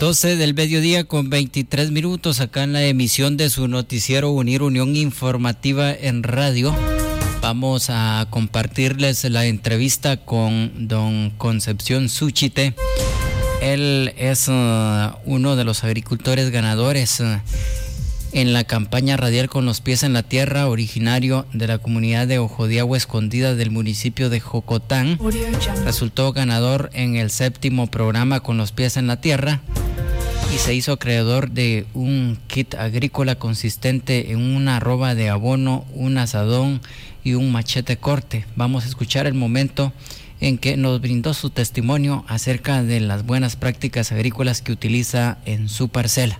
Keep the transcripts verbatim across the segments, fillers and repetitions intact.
doce del mediodía con veintitrés minutos acá en la emisión de su noticiero Unir Unión Informativa en radio. Vamos a compartirles la entrevista con don Concepción Súchite. Él es uh, uno de los agricultores ganadores uh, en la campaña radial Con los pies en la tierra, originario de la comunidad de Ojo de Agua Escondida del municipio de Jocotán. Resultó ganador en el séptimo programa Con los pies en la tierra y se hizo acreedor de un kit agrícola consistente en una arroba de abono, un azadón y un machete corte. Vamos a escuchar el momento en que nos brindó su testimonio acerca de las buenas prácticas agrícolas que utiliza en su parcela.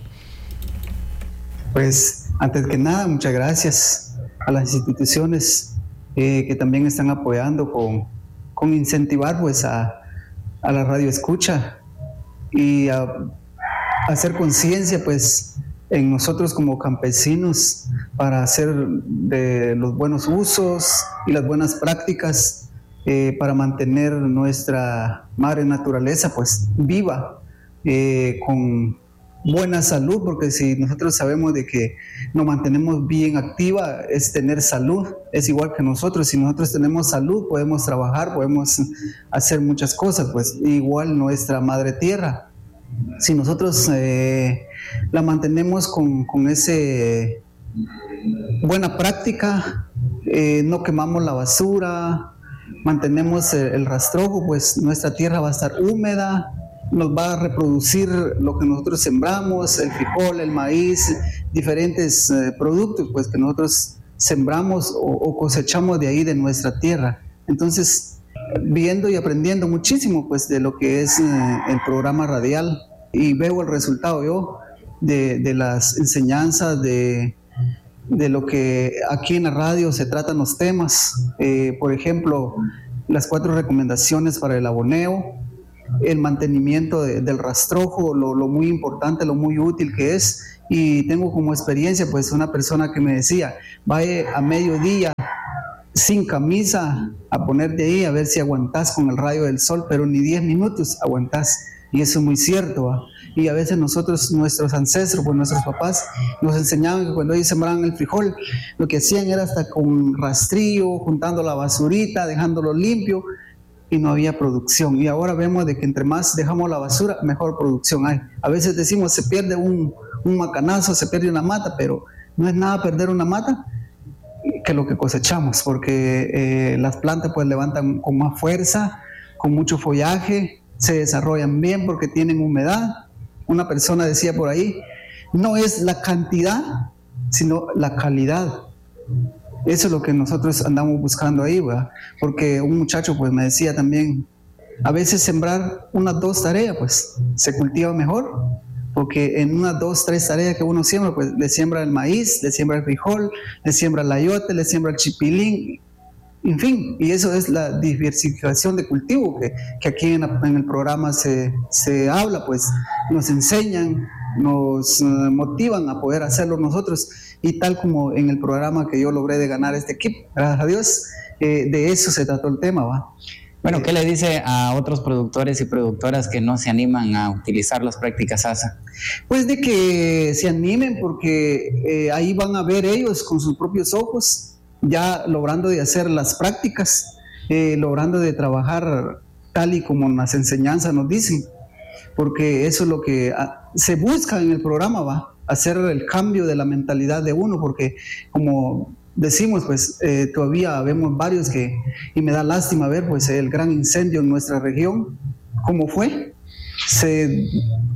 Pues antes que nada, muchas gracias a las instituciones eh, que también están apoyando con, con incentivar pues a, a la radio escucha y a, a hacer conciencia pues en nosotros como campesinos para hacer de los buenos usos y las buenas prácticas eh, para mantener nuestra madre naturaleza pues viva eh, con buena salud, porque si nosotros sabemos de que nos mantenemos bien activa, es tener salud, es igual que nosotros. Si nosotros tenemos salud, podemos trabajar, podemos hacer muchas cosas, pues igual nuestra madre tierra. Si nosotros eh, la mantenemos con, con ese buena práctica, eh, no quemamos la basura, mantenemos el, el rastrojo, pues nuestra tierra va a estar húmeda, nos va a reproducir lo que nosotros sembramos, el frijol, el maíz, diferentes eh, productos pues que nosotros sembramos o, o cosechamos de ahí de nuestra tierra. Entonces, viendo y aprendiendo muchísimo pues de lo que es eh, el programa radial, y veo el resultado yo de, de las enseñanzas de, de lo que aquí en la radio se tratan los temas, eh, por ejemplo, las cuatro recomendaciones para el aboneo, el mantenimiento de, del rastrojo, lo, lo muy importante, lo muy útil que es. Y tengo como experiencia pues una persona que me decía, vaya a mediodía sin camisa a ponerte ahí a ver si aguantás con el rayo del sol, pero ni diez minutos aguantás. Y eso es muy cierto, ¿va? Y a veces nosotros, nuestros ancestros, pues nuestros papás nos enseñaban que cuando ellos sembraban el frijol, lo que hacían era hasta con rastrillo, juntando la basurita, dejándolo limpio, y no había producción. Y ahora vemos de que entre más dejamos la basura, mejor producción hay. A veces decimos se pierde un, un macanazo, se pierde una mata, pero no es nada perder una mata que lo que cosechamos, porque eh, las plantas pues levantan con más fuerza, con mucho follaje, se desarrollan bien porque tienen humedad. Una persona decía por ahí, no es la cantidad, sino la calidad. Eso es lo que nosotros andamos buscando ahí, ¿verdad? Porque un muchacho pues me decía también, a veces sembrar unas dos tareas pues se cultiva mejor, porque en unas dos, tres tareas que uno siembra, pues le siembra el maíz, le siembra el frijol, le siembra el ayote, le siembra el chipilín, en fin, y eso es la diversificación de cultivo que, que aquí en, la, en el programa se, se habla, pues nos enseñan, nos uh, motivan a poder hacerlo nosotros, y tal como en el programa que yo logré de ganar este equipo, gracias a Dios, eh, de eso se trató el tema, ¿va? Bueno, ¿qué le dice a otros productores y productoras que no se animan a utilizar las prácticas A S A? Pues de que se animen, porque eh, ahí van a ver ellos con sus propios ojos, ya logrando de hacer las prácticas, eh, logrando de trabajar tal y como las enseñanzas nos dicen, porque eso es lo que a, se busca en el programa, va, hacer el cambio de la mentalidad de uno, porque como decimos, pues eh, todavía vemos varios que, y me da lástima ver pues el gran incendio en nuestra región, ¿cómo fue? Se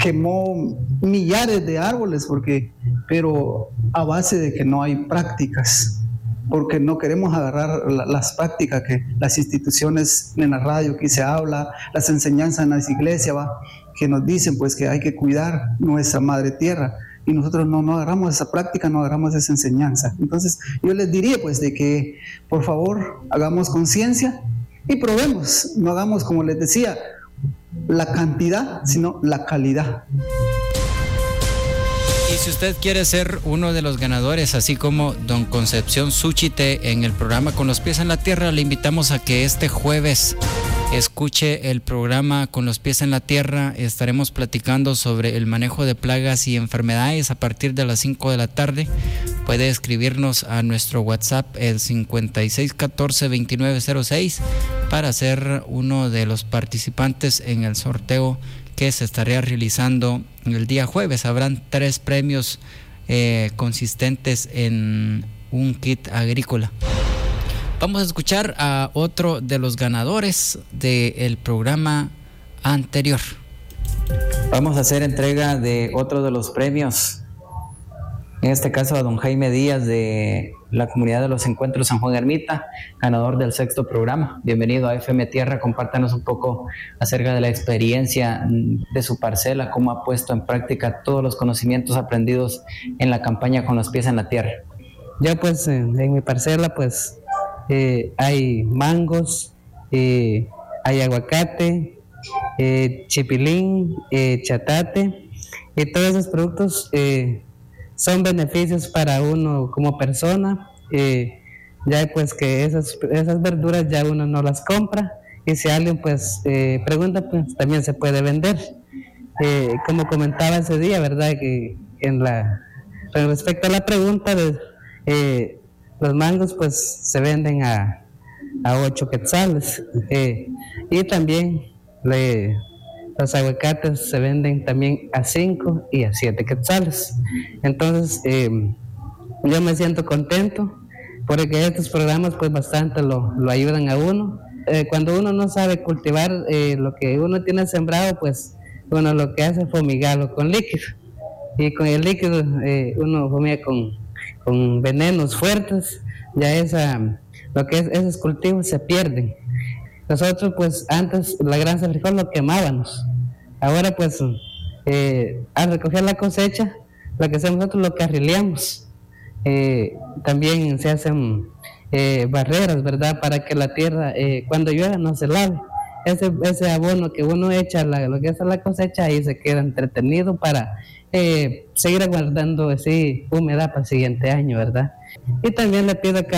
quemó millares de árboles, porque, pero a base de que no hay prácticas, porque no queremos agarrar la, las prácticas que las instituciones en la radio que se habla, las enseñanzas en las iglesias, ¿va? Que nos dicen pues que hay que cuidar nuestra madre tierra, y nosotros no, no agarramos esa práctica, no agarramos esa enseñanza. Entonces yo les diría pues de que por favor hagamos conciencia y probemos, no hagamos como les decía la cantidad, sino la calidad. Y si usted quiere ser uno de los ganadores, así como don Concepción Súchite en el programa Con los pies en la tierra, le invitamos a que este jueves Escuche el programa Con los pies en la tierra. Estaremos platicando sobre el manejo de plagas y enfermedades a partir de las cinco de la tarde. Puede escribirnos a nuestro WhatsApp el cincuenta y seis catorce veintinueve cero seis para ser uno de los participantes en el sorteo que se estaría realizando el día jueves. Habrán tres premios eh, consistentes en un kit agrícola. Vamos a escuchar a otro de los ganadores del programa anterior. Vamos a hacer entrega de otro de los premios, en este caso a don Jaime Díaz de la Comunidad de los Encuentros San Juan Ermita, ganador del sexto programa. Bienvenido a F M Tierra. Compártanos un poco acerca de la experiencia de su parcela, cómo ha puesto en práctica todos los conocimientos aprendidos en la campaña Con los pies en la tierra. Yo pues en, en mi parcela pues eh, hay mangos, eh, hay aguacate, eh, chipilín, eh, chatate, y todos esos productos eh, son beneficios para uno como persona, eh, ya pues que esas, esas verduras ya uno no las compra, y si alguien pues eh, pregunta, pues también se puede vender. Eh, como comentaba ese día, ¿verdad? Que en la, respecto a la pregunta de eh, los mangos pues se venden a, a ocho quetzales, eh, y también le, los aguacates se venden también a cinco y a siete quetzales. Entonces eh, yo me siento contento porque estos programas pues bastante lo, lo ayudan a uno. Eh, cuando uno no sabe cultivar eh, lo que uno tiene sembrado, pues uno lo que hace es fumigarlo con líquido, y con el líquido eh, uno fumiga con con venenos fuertes, ya esa, lo que es esos cultivos se pierden. Nosotros pues antes la granja de frijol lo quemábamos, ahora pues eh, al recoger la cosecha lo que hacemos nosotros lo carrileamos. Eh, también se hacen eh, barreras, ¿verdad?, para que la tierra eh, cuando llueva no se lave. Ese, ese abono que uno echa, la, lo que es la cosecha, ahí se queda entretenido para eh, seguir aguardando así humedad para el siguiente año, ¿verdad? Y también le pido a cada